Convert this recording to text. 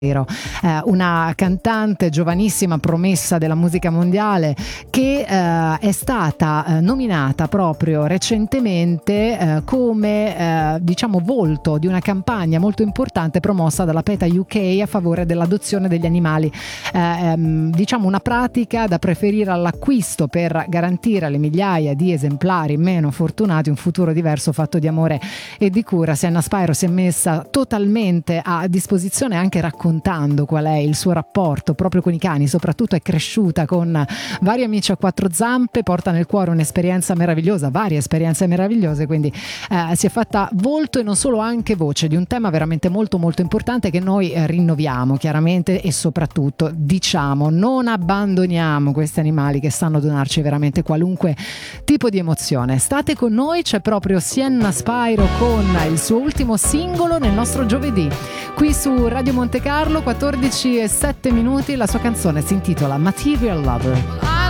Una cantante giovanissima, promessa della musica mondiale, che è stata nominata proprio recentemente come diciamo volto di una campagna molto importante promossa dalla PETA UK a favore dell'adozione degli animali, diciamo una pratica da preferire all'acquisto per garantire alle migliaia di esemplari meno fortunati un futuro diverso fatto di amore e di cura. Sienna Spyro si è messa totalmente a disposizione, anche raccontando qual è il suo rapporto proprio con i cani, soprattutto è cresciuta con vari amici a quattro zampe, porta nel cuore un'esperienza meravigliosa, varie esperienze meravigliose, quindi si è fatta volto e non solo, anche voce di un tema veramente molto molto importante che noi rinnoviamo chiaramente, e soprattutto diciamo non abbandoniamo questi animali che sanno donarci veramente qualunque tipo di emozione. State con noi, c'è proprio Sienna Spyro con il suo ultimo singolo nel nostro giovedì qui su Radio Monte Carlo, 14:07. La sua canzone si intitola Material Lover.